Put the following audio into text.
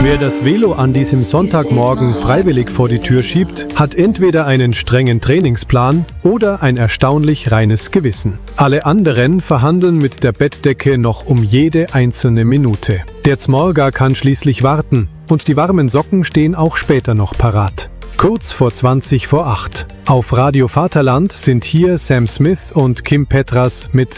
Wer das Velo an diesem Sonntagmorgen freiwillig vor die Tür schiebt, hat entweder einen strengen Trainingsplan oder ein erstaunlich reines Gewissen. Alle anderen verhandeln mit der Bettdecke noch um jede einzelne Minute. Der Zmorga kann schließlich warten und die warmen Socken stehen auch später noch parat. Kurz vor 20 vor 8. Auf Radio Vaterland sind hier Sam Smith und Kim Petras mit